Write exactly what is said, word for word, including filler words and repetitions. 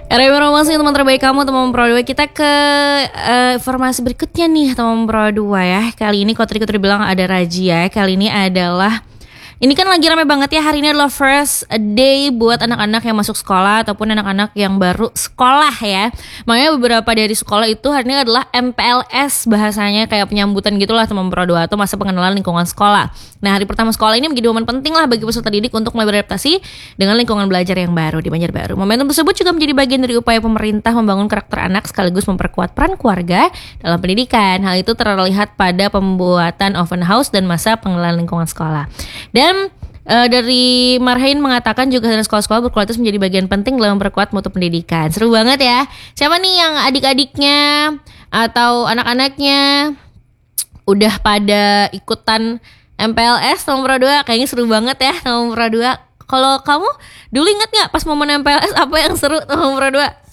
Era informasi teman terbaik kamu, teman Pro dua. Kita ke uh, informasi berikutnya nih, teman Pro dua ya. Kali ini kalau tadi aku bilang ada razia, kali ini adalah ini kan lagi rame banget ya, hari ini adalah first day buat anak-anak yang masuk sekolah ataupun anak-anak yang baru sekolah ya. Makanya beberapa dari sekolah itu hari ini adalah M P L S, bahasanya kayak penyambutan gitulah teman Pro dua, atau masa pengenalan lingkungan sekolah. Nah, hari pertama sekolah ini menjadi momen penting lah bagi peserta didik untuk mulai beradaptasi dengan lingkungan belajar yang baru di Banjarbaru. Momentum tersebut juga menjadi bagian dari upaya pemerintah membangun karakter anak sekaligus memperkuat peran keluarga dalam pendidikan. Hal itu terlihat pada pembuatan open house dan masa pengenalan lingkungan sekolah. Dan Dan uh, dari Marhain mengatakan juga sekolah-sekolah berkualitas menjadi bagian penting dalam memperkuat mutu pendidikan. Seru banget ya. Siapa nih yang adik-adiknya atau anak-anaknya udah pada ikutan M P L S nomor dua? Kayaknya seru banget ya nomor dua. Kalau kamu dulu ingat gak pas momen M P L S apa yang seru nomor dua?